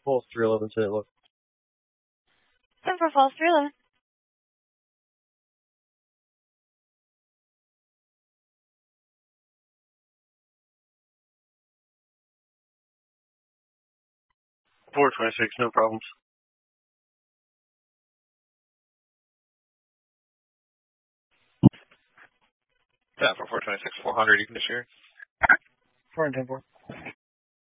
False 311 St. Louis. 10 for false 311. $426, no problems. Yeah, for 426, 400, you can issue. 4 and 10 4.